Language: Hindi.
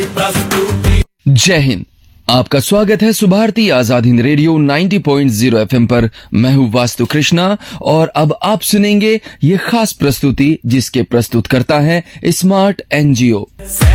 जय हिंद। आपका स्वागत है सुभारती आजाद हिंद रेडियो 90.0 एफएम पर। मैं हूँ वास्तु कृष्णा और अब आप सुनेंगे ये खास प्रस्तुति जिसके प्रस्तुत करता है स्मार्ट एनजीओ।